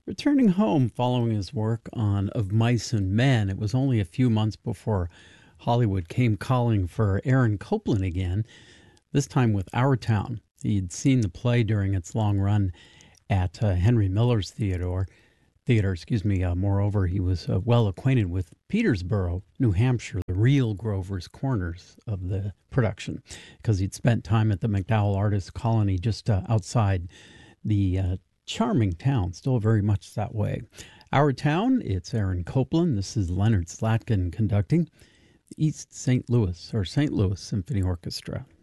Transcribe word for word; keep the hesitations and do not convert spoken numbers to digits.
Returning home following his work on Of Mice and Men, it was only a few months before Hollywood came calling for Aaron Copland again, this time with Our Town. He'd seen the play during its long run at uh, Henry Miller's Theater. Theater, excuse me. Uh, moreover, he was uh, well acquainted with Petersboro, New Hampshire, the real Grover's Corners of the production, because he'd spent time at the MacDowell Artist Colony just uh, outside the uh, charming town, still very much that way. Our Town, it's Aaron Copland. This is Leonard Slatkin conducting East Saint Louis, or Saint Louis Symphony Orchestra.